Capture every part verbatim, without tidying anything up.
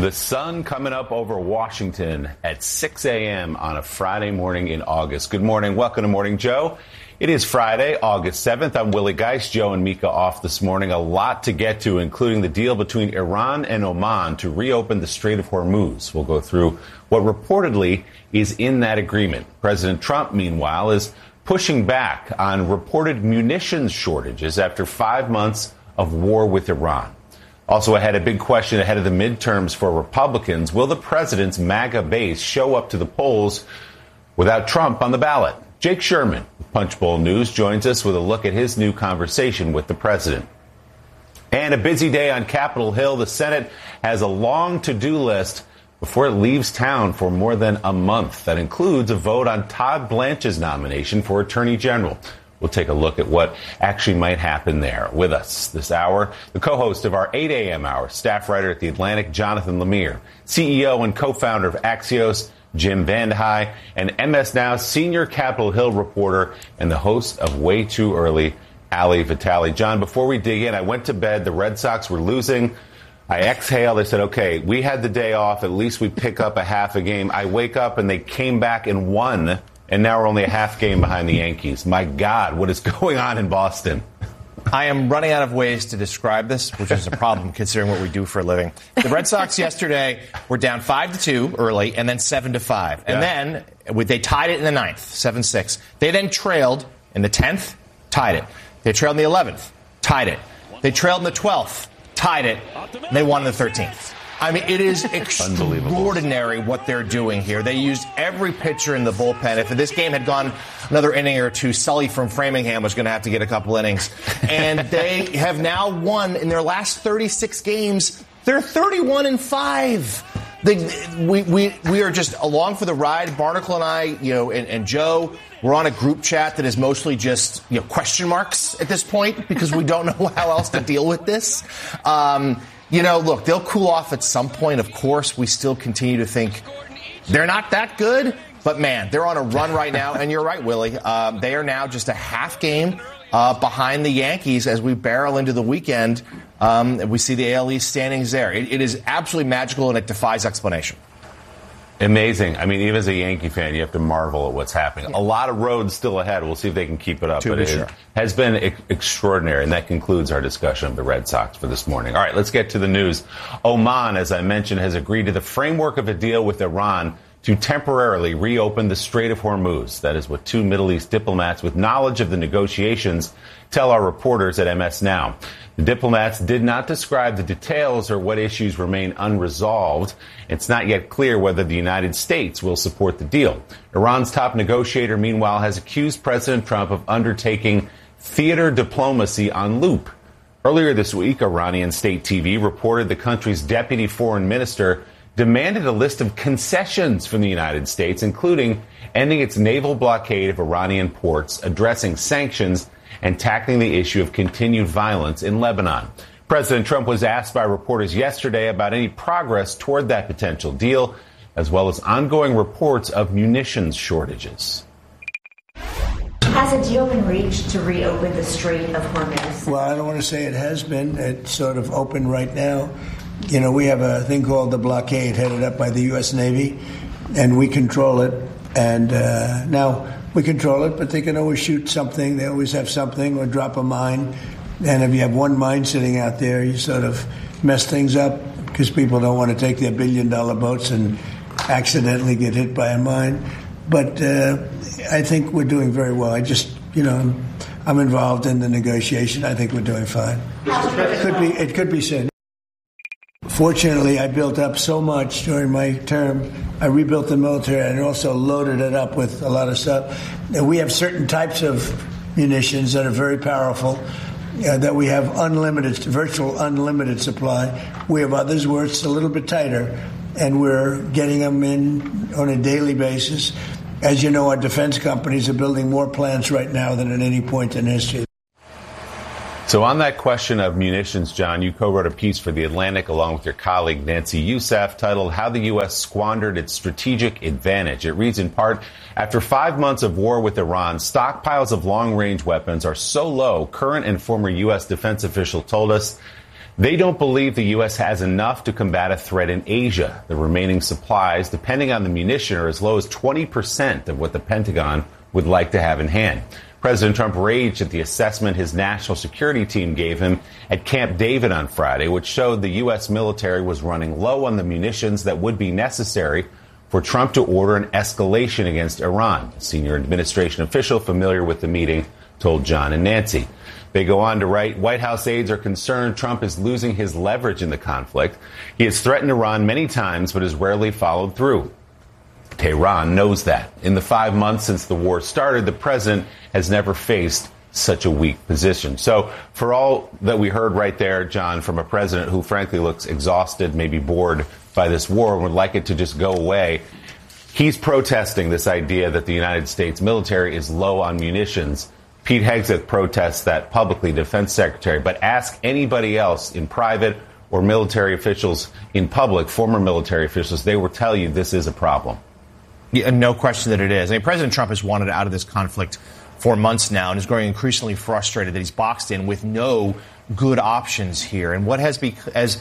The sun coming up over Washington at six a.m. on a Friday morning in August. Good morning. Welcome to Morning Joe. It is Friday, August seventh. I'm Willie Geist. Joe and Mika off this morning. A lot to get to, including the deal between Iran and Oman to reopen the Strait of Hormuz. We'll go through what reportedly is in that agreement. President Trump, meanwhile, is pushing back on reported munitions shortages after five months of war with Iran. Also ahead, a big question ahead of the midterms for Republicans. Will the president's MAGA base show up to the polls without Trump on the ballot? Jake Sherman of Punchbowl News joins us with a look at his new conversation with the president. And a busy day on Capitol Hill. The Senate has a long to-do list before it leaves town for more than a month. That includes a vote on Todd Blanche's nomination for Attorney General. We'll take a look at what actually might happen there. With us this hour, the co-host of our eight a.m. hour, staff writer at The Atlantic, Jonathan Lemire, C E O and co-founder of Axios, Jim VandeHei, and M S Now senior Capitol Hill reporter and the host of Way Too Early, Ali Vitale. John, before we dig in, I went to bed. The Red Sox were losing. I exhaled. I said, okay, we had the day off. At least we pick up a half a game. I wake up and they came back and won. And now we're only a half game behind the Yankees. My God, what is going on in Boston? I am running out of ways to describe this, which is a problem considering what we do for a living. The Red Sox yesterday were down five to two early and then seven to five. And yeah. then they tied it in the ninth, seven six. They then trailed in the tenth, tied it. They trailed in the eleventh, tied it. They trailed in the twelfth, tied it. And they won in the thirteenth. I mean, it is extraordinary what they're doing here. They used every pitcher in the bullpen. If this game had gone another inning or two, Sully from Framingham was going to have to get a couple innings. And they have now won in their last thirty-six games. They're thirty-one and five. They, we, we, we are just along for the ride. Barnacle and I, you know, and, and Joe, we're on a group chat that is mostly just, you know, question marks at this point because we don't know how else to deal with this. Um, You know, look, they'll cool off at some point. Of course, we still continue to think they're not that good. But, man, they're on a run right now. And you're right, Willie. Um, they are now just a half game uh, behind the Yankees as we barrel into the weekend. Um, we see the A L East standings there. It, it is absolutely magical, and it defies explanation. Amazing. I mean, even as a Yankee fan, you have to marvel at what's happening. Yeah. A lot of roads still ahead. We'll see if they can keep it up. To but be it sure. has been e- extraordinary. And that concludes our discussion of the Red Sox for this morning. All right, let's get to the news. Oman, as I mentioned, has agreed to the framework of a deal with Iran to temporarily reopen the Strait of Hormuz. That is what two Middle East diplomats with knowledge of the negotiations tell our reporters at M S Now. The diplomats did not describe the details or what issues remain unresolved. It's not yet clear whether the United States will support the deal. Iran's top negotiator, meanwhile, has accused President Trump of undertaking theater diplomacy on loop. Earlier this week, Iranian state T V reported the country's deputy foreign minister demanded a list of concessions from the United States, including ending its naval blockade of Iranian ports, addressing sanctions, and tackling the issue of continued violence in Lebanon. President Trump was asked by reporters yesterday about any progress toward that potential deal, as well as ongoing reports of munitions shortages. Has a deal been reached to reopen the Strait of Hormuz? Well, I don't want to say it has been. It's sort of open right now. You know, we have a thing called the blockade headed up by the U S Navy, and we control it. And uh, now we control it, but they can always shoot something. They always have something or drop a mine. And if you have one mine sitting out there, you sort of mess things up because people don't want to take their billion-dollar boats and accidentally get hit by a mine. But uh, I think we're doing very well. I just, you know, I'm involved in the negotiation. I think we're doing fine. It could be, it could be said. Fortunately, I built up so much during my term. I rebuilt the military and also loaded it up with a lot of stuff. And we have certain types of munitions that are very powerful, uh, that we have unlimited, virtual unlimited supply. We have others where it's a little bit tighter, and we're getting them in on a daily basis. As you know, our defense companies are building more plants right now than at any point in history. So on that question of munitions, John, you co-wrote a piece for The Atlantic along with your colleague Nancy Youssef titled How the U S Squandered Its Strategic Advantage. It reads in part, after five months of war with Iran, stockpiles of long-range weapons are so low, current and former U S defense official told us They don't believe the U S has enough to combat a threat in Asia. The remaining supplies, depending on the munition, are as low as twenty percent of what the Pentagon would like to have in hand. President Trump raged at the assessment his national security team gave him at Camp David on Friday, which showed the U S military was running low on the munitions that would be necessary for Trump to order an escalation against Iran. A senior administration official familiar with the meeting told John and Nancy. They go on to write, White House aides are concerned Trump is losing his leverage in the conflict. He has threatened Iran many times, but has rarely followed through. Tehran knows that. In the five months since the war started, the president has never faced such a weak position. So for all that we heard right there, John, from a president who frankly looks exhausted, maybe bored by this war and would like it to just go away, he's protesting this idea that the United States military is low on munitions. Pete Hegseth protests that publicly, defense secretary, but ask anybody else in private or military officials in public, former military officials, they will tell you this is a problem. Yeah, no question that it is. I mean, President Trump has wanted out of this conflict for months now and is growing increasingly frustrated that he's boxed in with no good options here. And what has become, as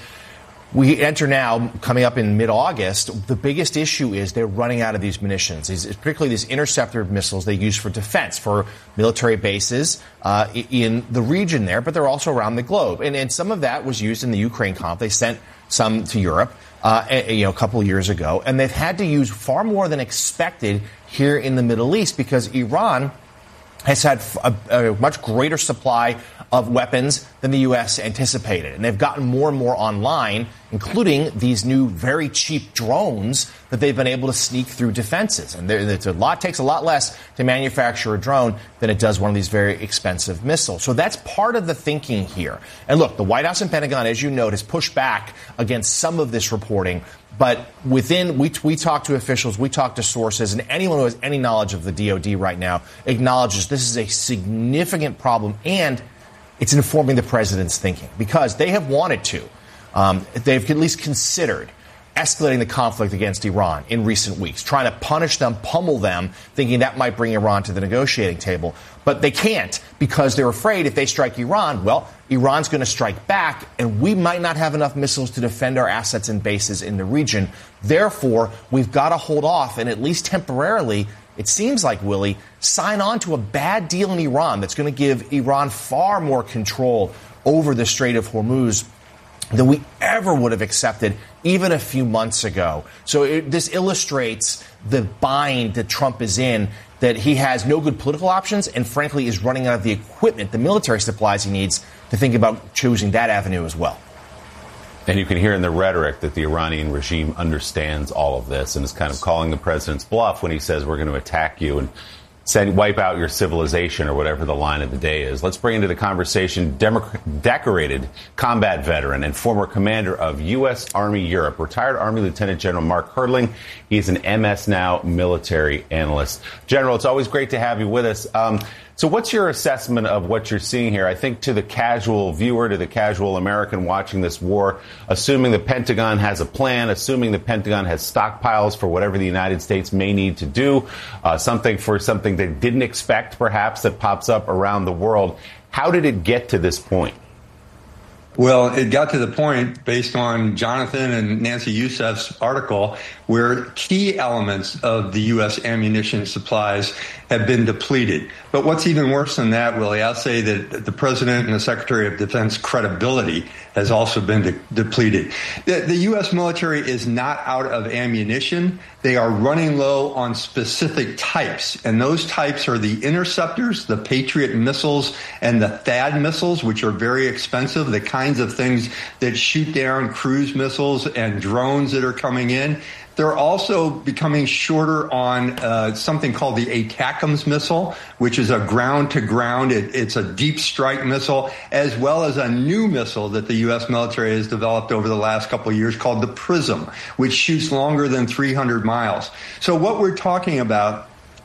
we enter now, coming up in mid-August, the biggest issue is they're running out of these munitions, these, particularly these interceptor missiles they use for defense, for military bases uh, in the region there, but they're also around the globe. And, and some of that was used in the Ukraine conflict. They sent some to Europe uh, a, you know, a couple of years ago, and they've had to use far more than expected here in the Middle East because Iran has had a, a much greater supply of weapons than the U S anticipated. And they've gotten more and more online, including these new very cheap drones that they've been able to sneak through defenses. And it's a lot, takes a lot less to manufacture a drone than it does one of these very expensive missiles. So that's part of the thinking here. And look, the White House and Pentagon, as you note, has pushed back against some of this reporting. But within, we, we talk to officials, we talk to sources, and anyone who has any knowledge of the D O D right now acknowledges this is a significant problem, and it's informing the president's thinking because they have wanted to. Um, they've at least considered escalating the conflict against Iran in recent weeks, trying to punish them, pummel them, thinking that might bring Iran to the negotiating table. But they can't because they're afraid if they strike Iran, well, Iran's going to strike back, and we might not have enough missiles to defend our assets and bases in the region. Therefore, we've got to hold off and at least temporarily, it seems like, Willie, sign on to a bad deal in Iran that's going to give Iran far more control over the Strait of Hormuz than we ever would have accepted even a few months ago. So it, this illustrates the bind that Trump is in, that he has no good political options and, frankly, is running out of the equipment, the military supplies he needs to think about choosing that avenue as well. And you can hear in the rhetoric that the Iranian regime understands all of this and is kind of calling the president's bluff when he says we're going to attack you and send, wipe out your civilization or whatever the line of the day is. Let's bring into the conversation Demo- decorated combat veteran and former commander of U S. Army Europe, retired Army Lieutenant General Mark Herdling. He's an M S Now military analyst. General, it's always great to have you with us. Um, So what's your assessment of what you're seeing here? I think to the casual viewer, to the casual American watching this war, assuming the Pentagon has a plan, assuming the Pentagon has stockpiles for whatever the United States may need to do, uh, something for something they didn't expect, perhaps, that pops up around the world. How did it get to this point? Well, it got to the point, based on Jonathan and Nancy Youssef's article, where key elements of the U S ammunition supplies have been depleted. But what's even worse than that, Willie, I'll say that the President and the Secretary of Defense credibility has also been de- depleted. The, the U S military is not out of ammunition. They are running low on specific types, and those types are the interceptors, the Patriot missiles, and the THAAD missiles, which are very expensive, the kinds of things that shoot down cruise missiles and drones that are coming in. They're also becoming shorter on uh, something called the ATACMS missile, which is a ground-to-ground. It, it's a deep strike missile, as well as a new missile that the U S military has developed over the last couple of years called the PRISM, which shoots longer than three hundred miles. So what we're talking about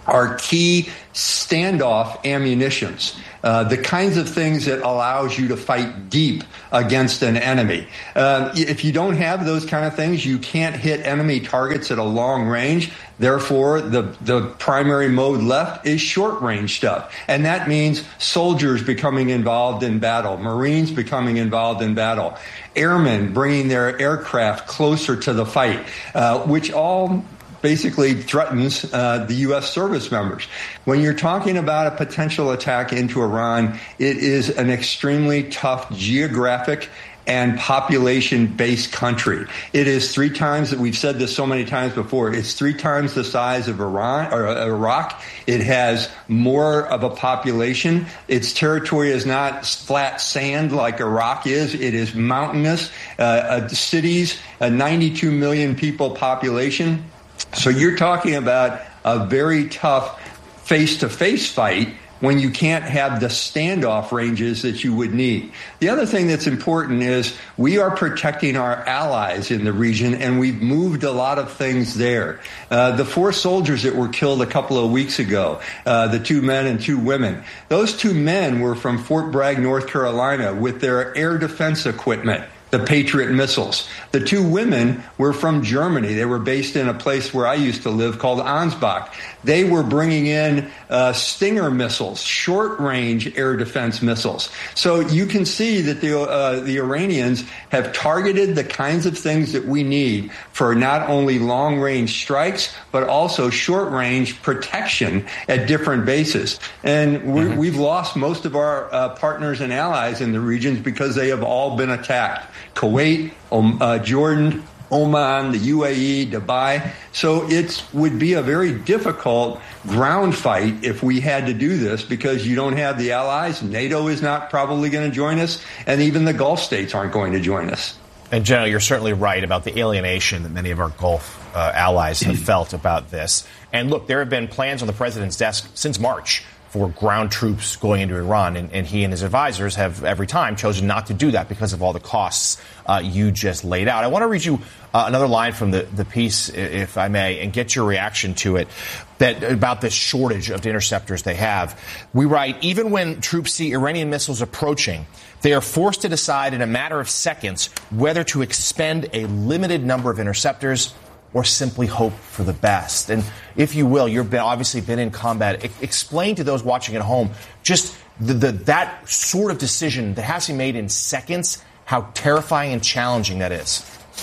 are key standoff ammunitions, uh, the kinds of things that allows you to fight deep against an enemy. Uh, if you don't have those kind of things, you can't hit enemy targets at a long range. Therefore, the, the primary mode left is short range stuff. And that means soldiers becoming involved in battle, Marines becoming involved in battle, airmen bringing their aircraft closer to the fight, uh, which all basically threatens uh, the U S service members. When you're talking about a potential attack into Iran, it is an extremely tough geographic and population-based country. It is three times, that we've said this so many times before, it's three times the size of Iran or uh, Iraq. It has more of a population. Its territory is not flat sand like Iraq is. It is mountainous, uh, uh, cities, a ninety-two million people population. So you're talking about a very tough face-to-face fight when you can't have the standoff ranges that you would need. The other thing that's important is we are protecting our allies in the region, and we've moved a lot of things there. Uh, the four soldiers that were killed a couple of weeks ago, uh, the two men and two women, those two men were from Fort Bragg, North Carolina, with their air defense equipment, the Patriot missiles. The two women were from Germany. They were based in a place where I used to live called Ansbach. They were bringing in uh, Stinger missiles, short-range air defense missiles. So you can see that the uh, the Iranians have targeted the kinds of things that we need for not only long-range strikes, but also short-range protection at different bases. And we're, mm-hmm. we've lost most of our uh, partners and allies in the regions because they have all been attacked. Kuwait, um, uh, Jordan, Oman, the U A E, Dubai. So it would be a very difficult ground fight if we had to do this, because you don't have the allies. NATO is not probably going to join us, and even the Gulf states aren't going to join us. And, General, you're certainly right about the alienation that many of our Gulf uh, allies have felt about this. And, look, there have been plans on the president's desk since March for ground troops going into Iran, and, and he and his advisors have every time chosen not to do that because of all the costs uh, you just laid out. I want to read you uh, another line from the, the piece, if I may, and get your reaction to it, that about this shortage of interceptors they have. We write, even when troops see Iranian missiles approaching, they are forced to decide in a matter of seconds whether to expend a limited number of interceptors or simply hope for the best. And if you will, you've been, obviously been in combat. I, explain to those watching at home just the, the, that sort of decision that has to be made in seconds, how terrifying and challenging that is.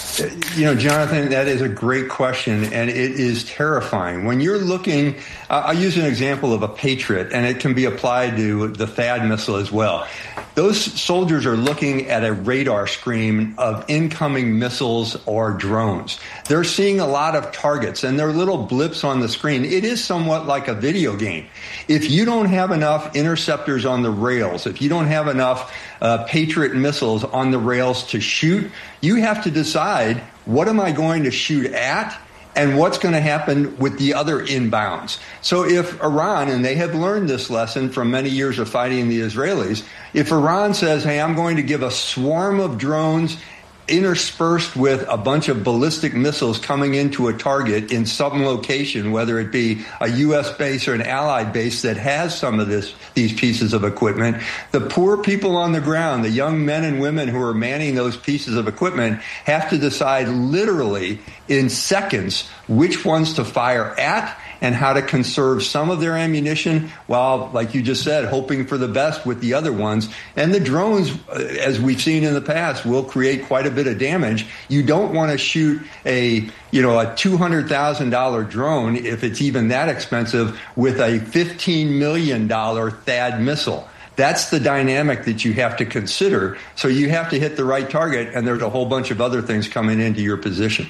You know, Jonathan, that is a great question, and it is terrifying. When you're looking, uh, I'll use an example of a Patriot, and it can be applied to the THAAD missile as well. Those soldiers are looking at a radar screen of incoming missiles or drones. They're seeing a lot of targets, and there are little blips on the screen. It is somewhat like a video game. If you don't have enough interceptors on the rails, if you don't have enough uh, Patriot missiles on the rails to shoot, you have to decide, what am I going to shoot at? And what's going to happen with the other inbounds? So if Iran, and they have learned this lesson from many years of fighting the Israelis, if Iran says, hey, I'm going to give a swarm of drones interspersed with a bunch of ballistic missiles coming into a target in some location, whether it be a U S base or an allied base that has some of this, these pieces of equipment, the poor people on the ground, the young men and women who are manning those pieces of equipment, have to decide literally in seconds which ones to fire at and how to conserve some of their ammunition while, like you just said, hoping for the best with the other ones. And the drones, as we've seen in the past, will create quite a bit of damage. You don't want to shoot a, you know, a two hundred thousand dollars drone, if it's even that expensive, with a fifteen million dollars THAAD missile. That's the dynamic that you have to consider. So you have to hit the right target, and there's a whole bunch of other things coming into your position.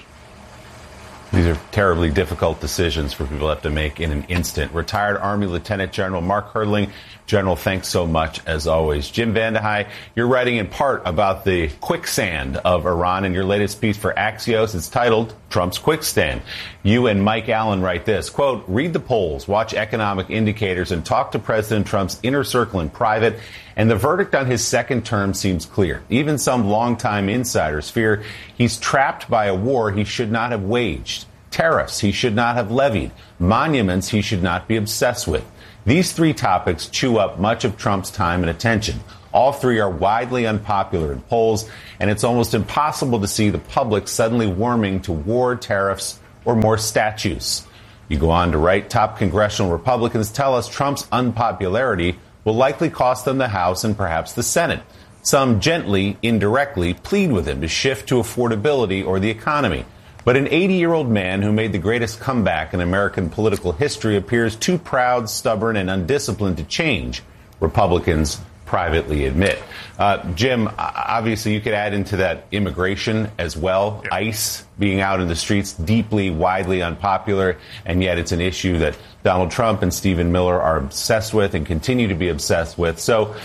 These are terribly difficult decisions for people to have to make in an instant. Retired Army Lieutenant General Mark Herdling. General, thanks so much, as always. Jim Vandehei, you're writing in part about the quicksand of Iran in your latest piece for Axios. It's titled Trump's Quicksand. You and Mike Allen write this, quote, read the polls, watch economic indicators, and talk to President Trump's inner circle in private, and the verdict on his second term seems clear. Even some longtime insiders fear he's trapped by a war he should not have waged. Tariffs he should not have levied. Monuments he should not be obsessed with. These three topics chew up much of Trump's time and attention. All three are widely unpopular in polls, and it's almost impossible to see the public suddenly warming to war, tariffs, or more statues. You go on to write, top congressional Republicans tell us Trump's unpopularity will likely cost them the House and perhaps the Senate. Some gently, indirectly plead with him to shift to affordability or the economy. But an eighty-year-old man who made the greatest comeback in American political history appears too proud, stubborn, and undisciplined to change, Republicans privately admit. Uh, Jim, obviously you could add into that immigration as well. Yeah. ICE being out in the streets, deeply, widely unpopular, and yet it's an issue that Donald Trump and Stephen Miller are obsessed with and continue to be obsessed with. So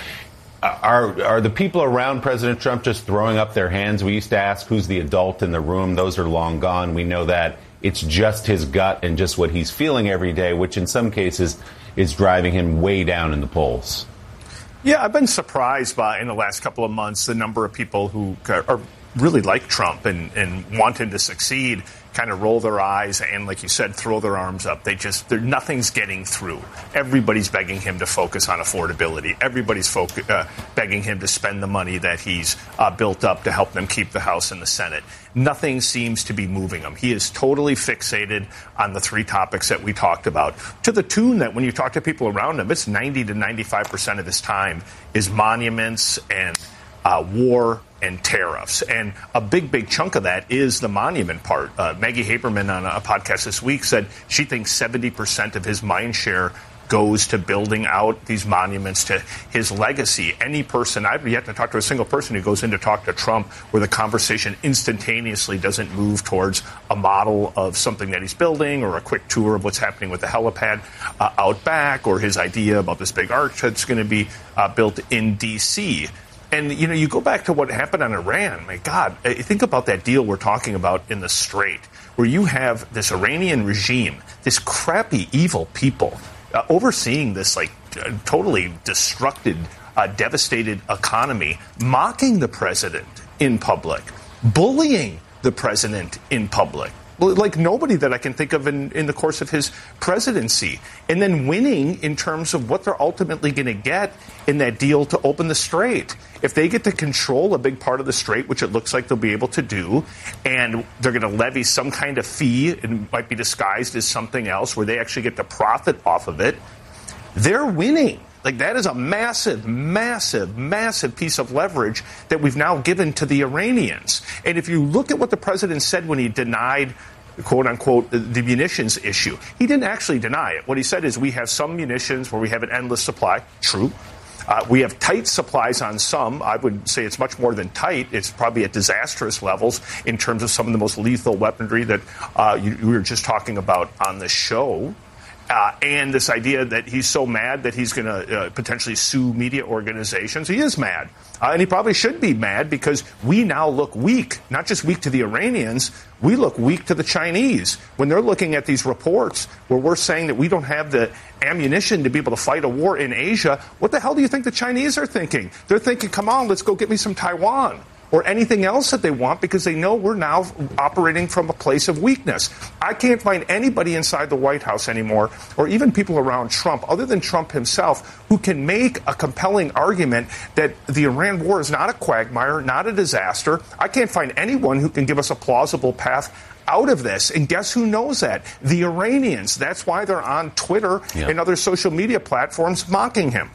are are the people around President Trump just throwing up their hands? We used to ask who's the adult in the room. Those are long gone. We know that it's just his gut and just what he's feeling every day, which in some cases is driving him way down in the polls. Yeah, I've been surprised by, in the last couple of months, the number of people who are really like Trump and, and want him to succeed kind of roll their eyes and, like you said, throw their arms up. They just, nothing's getting through. Everybody's begging him to focus on affordability. Everybody's fo- uh, begging him to spend the money that he's uh, built up to help them keep the House and the Senate. Nothing seems to be moving him. He is totally fixated on the three topics that we talked about, to the tune that when you talk to people around him, it's ninety to ninety-five percent of his time is monuments and uh, war and tariffs. And a big, big chunk of that is the monument part. Uh, Maggie Haberman on a podcast this week said she thinks seventy percent of his mind share goes to building out these monuments to his legacy. Any person, I've yet to talk to a single person who goes in to talk to Trump where the conversation instantaneously doesn't move towards a model of something that he's building or a quick tour of what's happening with the helipad uh, out back or his idea about this big arch that's going to be uh, built in D C. And, you know, you go back to what happened on Iran. My God, think about that deal we're talking about in the Strait, where you have this Iranian regime, this crappy, evil people uh, overseeing this, like, uh, totally destructed, uh, devastated economy, mocking the president in public, bullying the president in public. Like nobody that I can think of in, in the course of his presidency. And then winning in terms of what they're ultimately going to get in that deal to open the Strait. If they get to control a big part of the Strait, which it looks like they'll be able to do, and they're going to levy some kind of fee, it might be disguised as something else, where they actually get to profit off of it, they're winning. Like, that is a massive, massive, massive piece of leverage that we've now given to the Iranians. And if you look at what the president said when he denied, quote unquote, the, the munitions issue, he didn't actually deny it. What he said is we have some munitions where we have an endless supply. True. Uh, we have tight supplies on some. I would say it's much more than tight. It's probably at disastrous levels in terms of some of the most lethal weaponry that uh, you, we were just talking about on the show. Uh, and this idea that he's so mad that he's going to uh, potentially sue media organizations. He is mad. Uh, and he probably should be mad because we now look weak, not just weak to the Iranians, we look weak to the Chinese. When they're looking at these reports where we're saying that we don't have the ammunition to be able to fight a war in Asia, what the hell do you think the Chinese are thinking? They're thinking, come on, let's go get me some Taiwan. Or anything else that they want because they know we're now operating from a place of weakness. I can't find anybody inside the White House anymore, or even people around Trump, other than Trump himself, who can make a compelling argument that the Iran war is not a quagmire, not a disaster. I can't find anyone who can give us a plausible path out of this. And guess who knows that? The Iranians. That's why they're on Twitter yeah. and other social media platforms mocking him.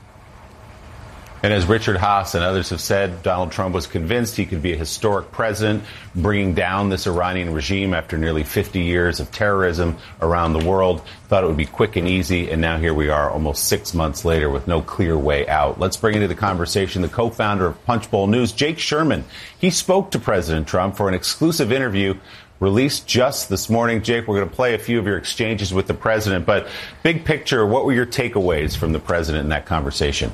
And as Richard Haas and others have said, Donald Trump was convinced he could be a historic president, bringing down this Iranian regime after nearly fifty years of terrorism around the world. Thought it would be quick and easy, and now here we are almost six months later with no clear way out. Let's bring into the conversation the co-founder of Punchbowl News, Jake Sherman. He spoke to President Trump for an exclusive interview released just this morning. Jake, we're going to play a few of your exchanges with the president, but big picture, what were your takeaways from the president in that conversation?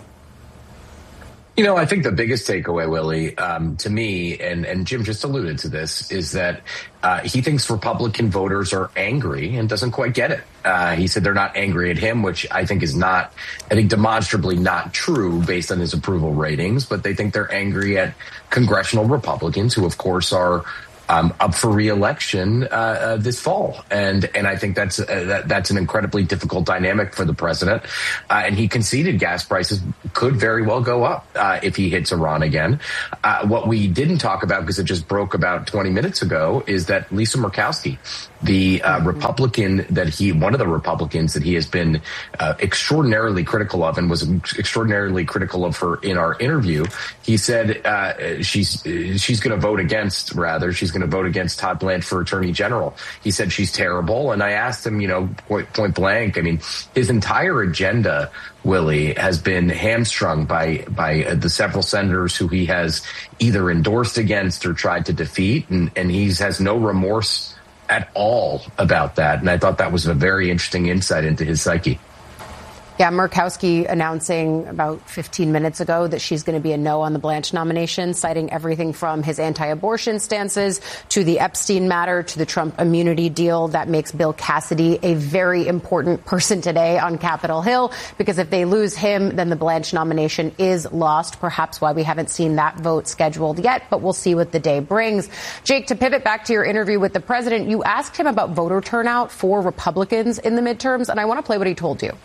You know, I think the biggest takeaway, Willie, um, to me, and, and Jim just alluded to this, is that uh, he thinks Republican voters are angry and doesn't quite get it. Uh, he said they're not angry at him, which I think is not, I think demonstrably not true based on his approval ratings, but they think they're angry at congressional Republicans who, of course, are um, up for re-election uh, uh, this fall. And and I think that's uh, that, that's an incredibly difficult dynamic for the president. Uh, and he conceded gas prices could very well go up uh, if he hits Iran again. Uh, what we didn't talk about, because it just broke about twenty minutes ago, is that Lisa Murkowski, the uh, Republican that he, one of the Republicans that he has been uh, extraordinarily critical of and was extraordinarily critical of her in our interview, he said uh, she's she's going to vote against, rather, she's going to vote against Todd Blanche for Attorney General. He said she's terrible. And I asked him, you know, point, point blank, I mean, his entire agenda, Willie, has been hamstrung by by uh, the several senators who he has either endorsed against or tried to defeat. And, and he has no remorse at all about that. And I thought that was a very interesting insight into his psyche. Yeah, Murkowski announcing about fifteen minutes ago that she's going to be a no on the Blanche nomination, citing everything from his anti-abortion stances to the Epstein matter to the Trump immunity deal that makes Bill Cassidy a very important person today on Capitol Hill, because if they lose him, then the Blanche nomination is lost, perhaps why we haven't seen that vote scheduled yet, but we'll see what the day brings. Jake, to pivot back to your interview with the president, you asked him about voter turnout for Republicans in the midterms, and I want to play what he told you.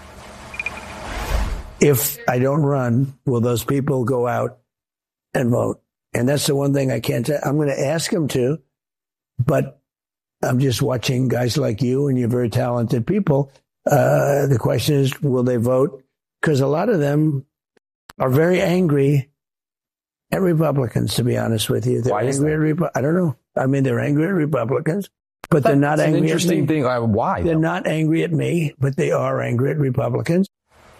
If I don't run, will those people go out and vote? And that's the one thing I can't tell. I'm going to ask them to, but I'm just watching guys like you, and you're very talented people. Uh, the question is, will they vote? Because a lot of them are very angry at Republicans, to be honest with you. They're Why is angry that? at Repu- I don't know. I mean, they're angry at Republicans, but That's they're not an angry at me. interesting thing. Uh, why? They're though? not angry at me, but they are angry at Republicans.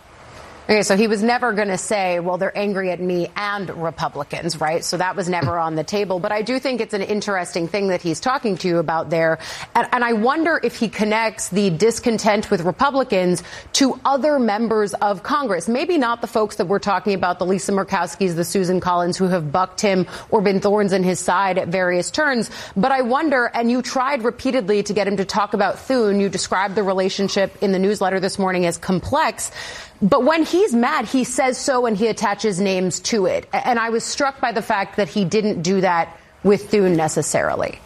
Okay, so he was never going to say, well, they're angry at me and Republicans, right? So that was never on the table. But I do think it's an interesting thing that he's talking to you about there. And, and I wonder if he connects the discontent with Republicans to other members of Congress. Maybe not the folks that we're talking about, the Lisa Murkowskis, the Susan Collins, who have bucked him or been thorns in his side at various turns. But I wonder, and you tried repeatedly to get him to talk about Thune. You described the relationship in the newsletter this morning as complex. But when he's mad, he says so and he attaches names to it. And I was struck by the fact that he didn't do that with Thune necessarily.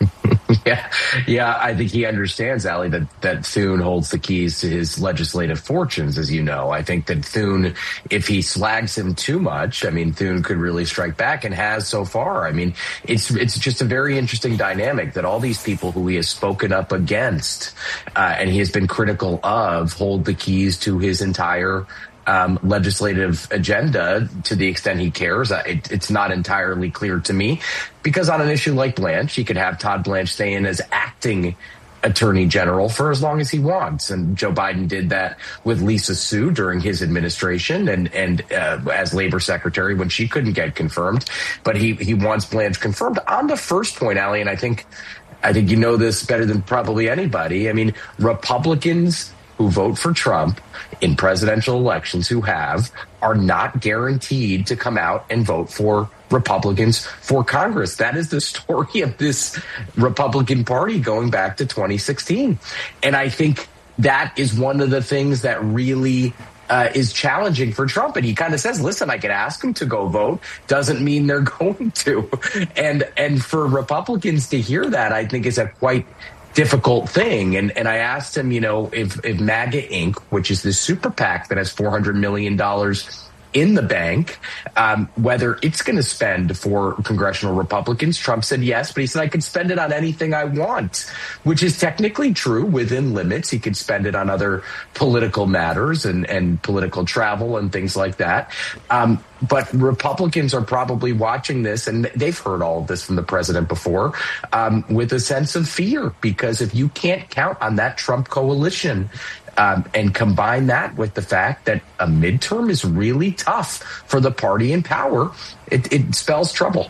Yeah, yeah, I think he understands, Allie, that, that Thune holds the keys to his legislative fortunes, as you know. I think that Thune, if he slags him too much, I mean, Thune could really strike back and has so far. I mean, it's it's just a very interesting dynamic that all these people who he has spoken up against uh, and he has been critical of hold the keys to his entire Um, legislative agenda to the extent he cares. It, it's not entirely clear to me, because on an issue like Blanche, he could have Todd Blanche stay in as acting attorney general for as long as he wants. And Joe Biden did that with Lisa Su during his administration and, and uh, as labor secretary when she couldn't get confirmed. But he, he wants Blanche confirmed. On the first point, Allie, and I think, I think you know this better than probably anybody. I mean, Republicans who vote for Trump in presidential elections, who have, are not guaranteed to come out and vote for Republicans for Congress. That is the story of this Republican Party going back to twenty sixteen. And I think that is one of the things that really uh, is challenging for Trump. And he kind of says, listen, I could ask them to go vote. Doesn't mean they're going to. And, and for Republicans to hear that, I think is a quite difficult thing. And and I asked him, you know, if, if MAGA Incorporated, which is this super PAC that has four hundred million dollars in the bank, um, whether it's going to spend for congressional Republicans. Trump said yes, but he said, I could spend it on anything I want, which is technically true within limits. He could spend it on other political matters and, and political travel and things like that. Um, But Republicans are probably watching this, and they've heard all of this from the president before, um, with a sense of fear, because if you can't count on that Trump coalition um, and combine that with the fact that a midterm is really tough for the party in power, it, it spells trouble.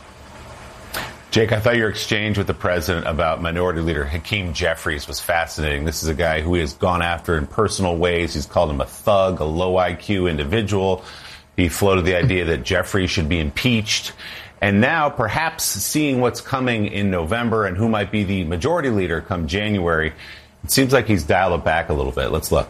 Jake, I thought your exchange with the president about Minority Leader Hakeem Jeffries was fascinating. This is a guy who he has gone after in personal ways. He's called him a thug, a low I Q individual. He floated the idea that Jeffries should be impeached. And now, perhaps seeing what's coming in November and who might be the majority leader come January, it seems like he's dialed it back a little bit. Let's look.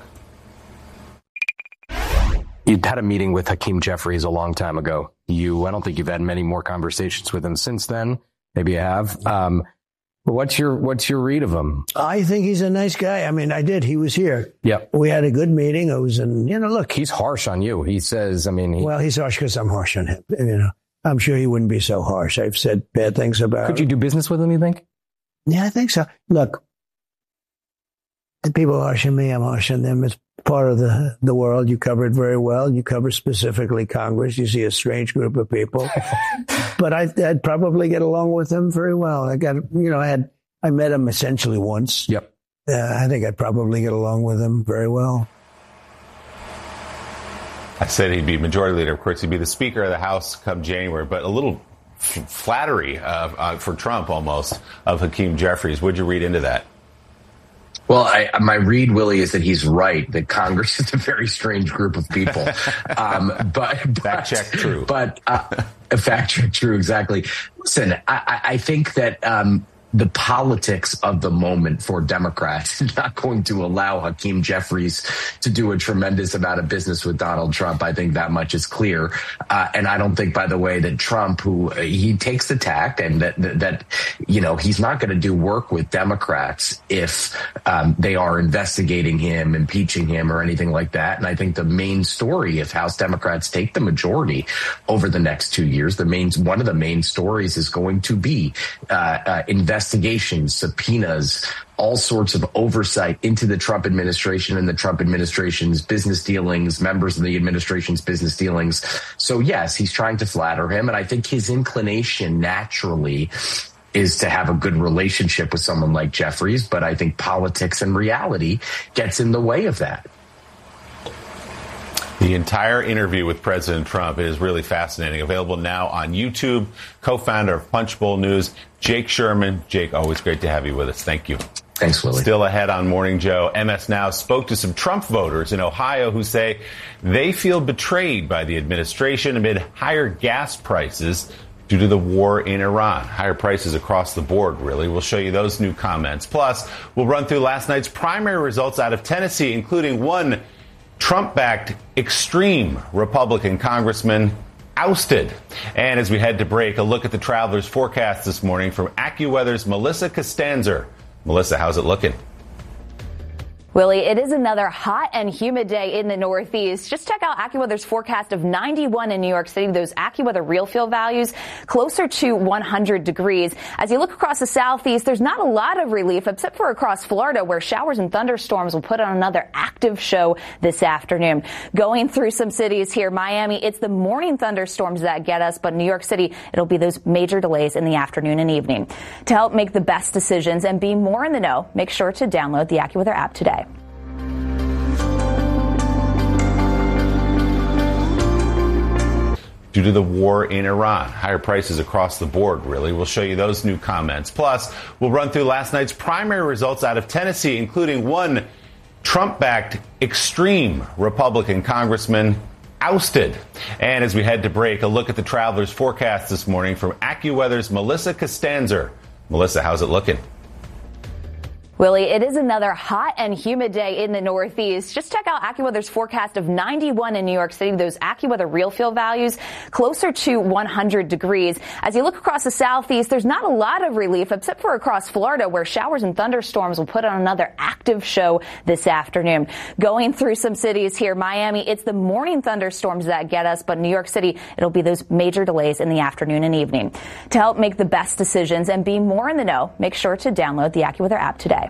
You'd had a meeting with Hakeem Jeffries a long time ago. You, I don't think you've had many more conversations with him since then. Maybe you have. Um, but what's your what's your read of him? I think he's a nice guy. I mean, I did. He was here. Yep. We had a good meeting. I was in, you know, look. He's harsh on you. He says, I mean. He, well, he's harsh because I'm harsh on him. You know, I'm sure he wouldn't be so harsh. I've said bad things about him. Could you do business with him, you think? Yeah, I think so. Look, the people harsh on me, I'm harsh on them. It's part of the, the world. You cover it very well. You cover specifically Congress. You see a strange group of people. But I, I'd probably get along with them very well. I got, you know, I had, I met him essentially once. Yep. Uh, I think I'd probably get along with him very well. I said he'd be majority leader. Of course, he'd be the Speaker of the House come January, but a little f- flattery uh, uh, for Trump almost of Hakeem Jeffries. What'd you read into that? Well, I, my read, Willie, is that he's right, that Congress is a very strange group of people. um, but, but fact check true. But uh, fact check true, exactly. Listen, I, I think that um, the politics of the moment for Democrats is not going to allow Hakeem Jeffries to do a tremendous amount of business with Donald Trump. I think that much is clear. Uh, and I don't think, by the way, that Trump, who uh, he takes the tact and that, that, that you know, he's not going to do work with Democrats if um, they are investigating him, impeaching him or anything like that. And I think the main story, if House Democrats take the majority over the next two years, the main, one of the main stories is going to be uh, uh, investigating investigations, subpoenas, all sorts of oversight into the Trump administration and the Trump administration's business dealings, members of the administration's business dealings. So, yes, he's trying to flatter him. And I think his inclination naturally is to have a good relationship with someone like Jeffries. But I think politics and reality gets in the way of that. The entire interview with President Trump is really fascinating. Available now on YouTube. Co-founder of Punchbowl News, Jake Sherman. Jake, always great to have you with us. Thank you. Thanks, Willie. Still ahead on Morning Joe. M S Now spoke to some Trump voters in Ohio who say they feel betrayed by the administration amid higher gas prices due to the war in Iran. Higher prices across the board, really. We'll show you those new comments. Plus, we'll run through last night's primary results out of Tennessee, including one Trump-backed extreme Republican congressman ousted. And as we head to break, a look at the traveler's forecast this morning from AccuWeather's Melissa Costanzer. Melissa, how's it looking? Willie, it is another hot and humid day in the Northeast. Just check out AccuWeather's forecast of ninety-one in New York City. Those AccuWeather real field values closer to one hundred degrees. As you look across the Southeast, there's not a lot of relief except for across Florida, where showers and thunderstorms will put on another active show this afternoon. Going through some cities here, Miami, it's the morning thunderstorms that get us, but New York City, it'll be those major delays in the afternoon and evening. To help make the best decisions and be more in the know, make sure to download the AccuWeather app today. Due to the war in Iran. Higher prices across the board, really. We'll show you those new comments. Plus, we'll run through last night's primary results out of Tennessee, including one Trump-backed extreme Republican congressman ousted. And as we head to break, a look at the traveler's forecast this morning from AccuWeather's Melissa Costanzer. Melissa, how's it looking? Willie, it is another hot and humid day in the Northeast. Just check out AccuWeather's forecast of ninety-one in New York City. Those AccuWeather real field values closer to one hundred degrees. As you look across the Southeast, there's not a lot of relief except for across Florida, where showers and thunderstorms will put on another active show this afternoon. Going through some cities here, Miami, it's the morning thunderstorms that get us, but New York City, it'll be those major delays in the afternoon and evening. To help make the best decisions and be more in the know, make sure to download the AccuWeather app today.